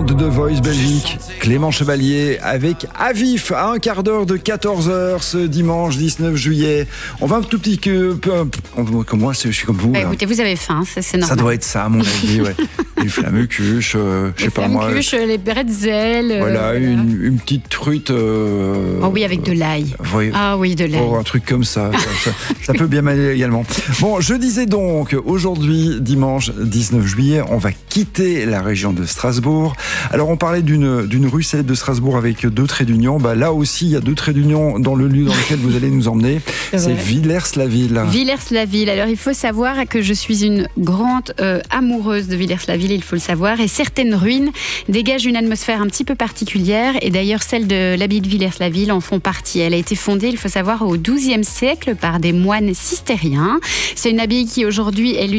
gagnante de The Voice Belgique, Clément Chevalier, avec Avif à un quart d'heure de 14h ce dimanche 19 juillet. On va un tout petit peu, comme moi, je suis comme vous. Écoutez, vous avez faim, c'est normal. Ça doit être ça, à mon avis, ouais. Les flammes-cuches, je sais pas moi. Les flammes-cuches, les bretzels. Voilà, une petite truite. Oh oui, avec de l'ail. Oui. Ah oui, de l'ail. Oh, un truc comme ça. Ça peut bien m'aller également. Bon, je disais donc, aujourd'hui, dimanche 19 juillet, on va quitter la région de Strasbourg. Alors, on parlait d'une rue célèbre de Strasbourg avec 2 traits d'union. Bah, là aussi, il y a 2 traits d'union dans le lieu dans lequel vous allez nous emmener. C'est Villers-la-Ville. Villers-la-Ville. Alors, il faut savoir que je suis une grande amoureuse de Villers-la-Ville, il faut le savoir. Et certaines ruines dégagent une atmosphère un petit peu particulière. Et d'ailleurs, celles de l'abbaye de Villers-la-Ville en font partie. Elle a été fondée, il faut savoir, au XIIe siècle par des moines cistériens. C'est une abbaye qui, aujourd'hui, est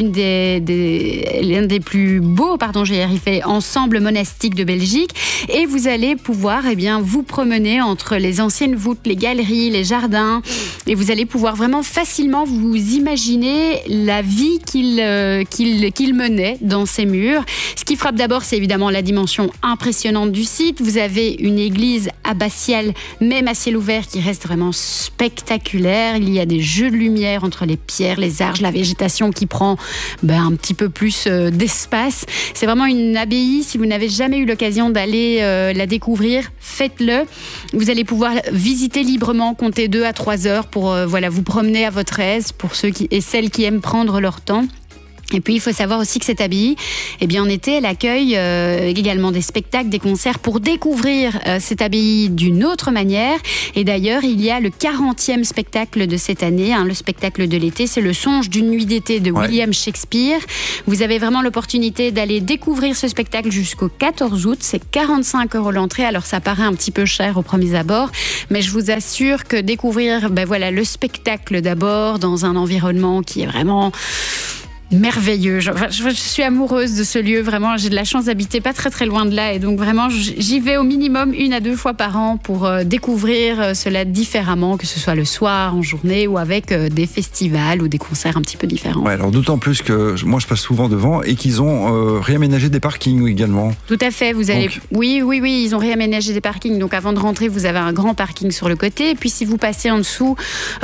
l'un des plus beaux, ensembles monastiques de Belgique. Et vous allez pouvoir, vous promener entre les anciennes voûtes, les galeries, les jardins. Et vous allez pouvoir vraiment facilement vous imaginer la vie qu'il menait dans ces murs. Ce qui frappe d'abord, c'est évidemment la dimension impressionnante du site. Vous avez une église abbatiale, même à ciel ouvert, qui reste vraiment spectaculaire. Il y a des jeux de lumière entre les pierres, les arches, la végétation qui prend un petit peu plus d'espace. C'est vraiment une abbaye. Si vous n'avez jamais eu l'occasion d'aller la découvrir, faites-le. Vous allez pouvoir visiter librement, compter 2 à 3 heures pour vous promener à votre aise, pour ceux et celles qui aiment prendre leur temps. Et puis, il faut savoir aussi que cette abbaye, en été, elle accueille également des spectacles, des concerts pour découvrir cette abbaye d'une autre manière. Et d'ailleurs, il y a le 40e spectacle de cette année, le spectacle de l'été, c'est Le Songe d'une nuit d'été de William Shakespeare. Vous avez vraiment l'opportunité d'aller découvrir ce spectacle jusqu'au 14 août. C'est 45 € l'entrée. Alors, ça paraît un petit peu cher au premier abord, mais je vous assure que découvrir le spectacle d'abord dans un environnement qui est vraiment merveilleux. Je suis amoureuse de ce lieu, vraiment. J'ai de la chance d'habiter pas très très loin de là et donc vraiment j'y vais au minimum 1 à 2 fois par an pour découvrir cela différemment, que ce soit le soir, en journée ou avec des festivals ou des concerts un petit peu différents. Ouais, alors d'autant plus que moi je passe souvent devant et qu'ils ont réaménagé des parkings également. Tout à fait, vous allez... Oui, ils ont réaménagé des parkings. Donc avant de rentrer, vous avez un grand parking sur le côté et puis si vous passez en dessous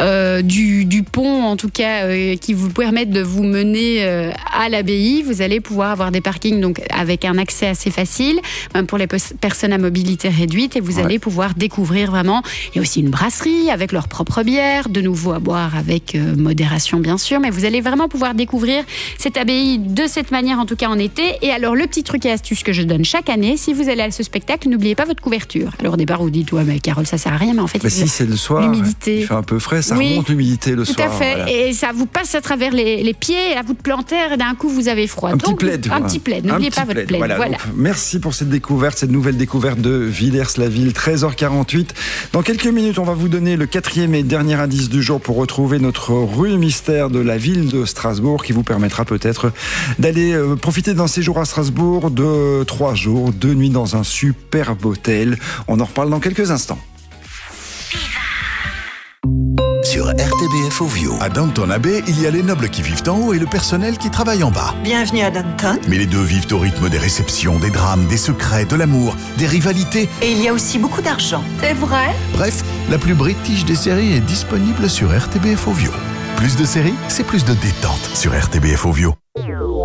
du pont, en tout cas, qui vous permettent de vous mener à l'abbaye, vous allez pouvoir avoir des parkings donc avec un accès assez facile pour les personnes à mobilité réduite et vous allez pouvoir découvrir vraiment. Il y a aussi une brasserie avec leur propre bière, de nouveau à boire avec modération bien sûr, mais vous allez vraiment pouvoir découvrir cette abbaye de cette manière, en tout cas en été. Et alors le petit truc et astuce que je donne chaque année, si vous allez à ce spectacle, n'oubliez pas votre couverture. Alors au départ vous dites mais Carole ça sert à rien, mais en fait si c'est le soir, l'humidité, il fait un peu frais, ça remonte l'humidité le soir. Tout à fait, et ça vous passe à travers les pieds, la voûte plantaire et d'un coup vous avez froid. Un petit plaid. N'oubliez pas votre plaid. Voilà. Donc, merci pour cette nouvelle découverte de Villers-la-Ville, 13h48. Dans quelques minutes, on va vous donner le 4e et dernier indice du jour pour retrouver notre rue mystère de la ville de Strasbourg qui vous permettra peut-être d'aller profiter d'un séjour à Strasbourg de 3 jours, 2 nuits dans un superbe hôtel. On en reparle dans quelques instants. Sur RTBF Ovio. À Downton Abbey, il y a les nobles qui vivent en haut et le personnel qui travaille en bas. Bienvenue à Downton. Mais les deux vivent au rythme des réceptions, des drames, des secrets, de l'amour, des rivalités. Et il y a aussi beaucoup d'argent. C'est vrai? Bref, la plus british des séries est disponible sur RTBF Ovio. Plus de séries, c'est plus de détente sur RTBF Ovio.